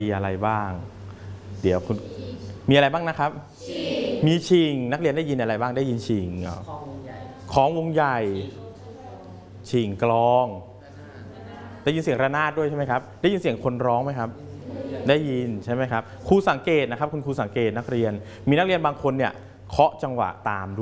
มีอะไรบ้างเดี๋ยวคุณมีอะไรบ้างนะครับมีชิงนักเรียนได้ยินอะไรบ้างได้ยินชิงของวงใหญ่ชิงกลองได้ยินเสียงระนาดด้วยใช่ไหมครับได้ยินเสียงคนร้องไหมครับได้ยินใช่ไหมครับครูสังเกตนะครับคุณครูสังเกตนักเรียนมีนักเรียนบางคนเนี่ยเคาะจังหวะตามด้วย